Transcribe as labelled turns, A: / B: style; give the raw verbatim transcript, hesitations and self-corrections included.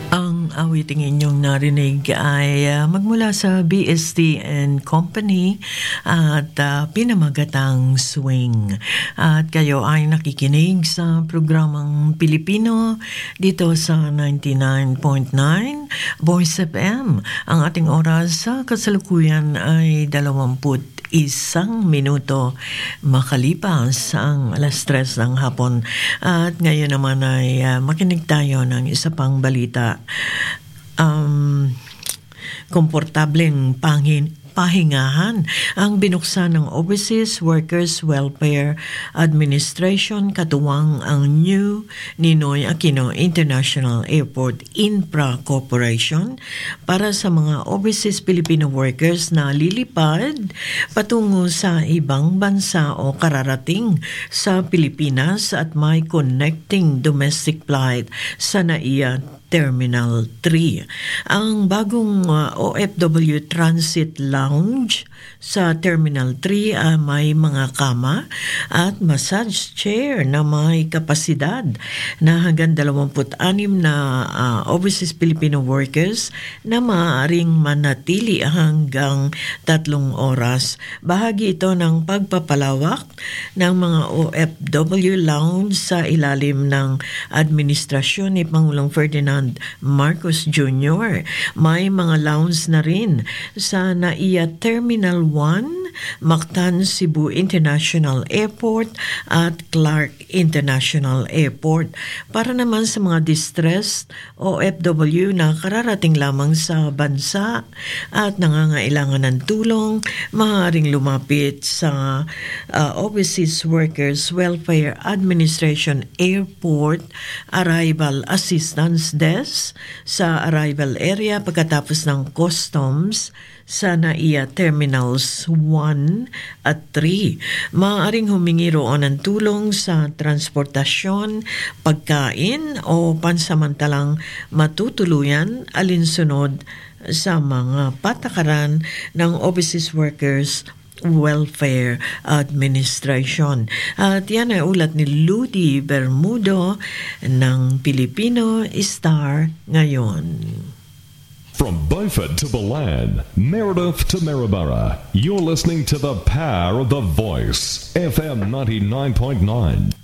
A: Ang awiting inyong narinig ay uh, magmula sa B S T and Company at uh, pinamagatang Swing. At kayo ay nakikinig sa programang Pilipino dito sa ninety-nine point nine Voice F M. Ang ating oras sa kasalukuyan ay dalawamput isang minuto makalipas ang alas tres ng hapon. At ngayon naman ay uh, makinig tayo ng isa pang balita. Um, komportableng pangin pahingahan ang binuksan ng Overseas Workers Welfare Administration katuwang ang New Ninoy Aquino International Airport Infra Corporation para sa mga overseas Filipino workers na lilipad patungo sa ibang bansa o kararating sa Pilipinas at may connecting domestic flight sa N A I A Terminal three. Ang bagong uh, O F W Transit Lounge sa Terminal three ay uh, may mga kama at massage chair na may kapasidad na hanggang dalawampu't anim na uh, overseas Filipino workers na maaaring manatili hanggang tatlong oras. Bahagi ito ng pagpapalawak ng mga O F W lounge sa ilalim ng administrasyon ni Pangulong Ferdinand Marcos Junior May mga lounge na rin sa N A I A Terminal one, Mactan Cebu International Airport at Clark International Airport. Para naman sa mga distressed O F W na kararating lamang sa bansa at nangangailangan ng tulong, maaaring lumapit sa uh, Overseas Workers Welfare Administration Airport Arrival Assistance Desk sa arrival area pagkatapos ng customs sa N A I A Terminals one at three. Maaaring humingi roon ng tulong sa transportasyon, pagkain o pansamantalang matutuluyan alinsunod sa mga patakaran ng Overseas Workers Welfare Administration. At yan ay ulat ni Ludi Bermudo ng Pilipino Star ngayon.
B: From Beaufort to Balan, Meredith to Maryborough, you're listening to the power of the Voice, F M ninety-nine point nine.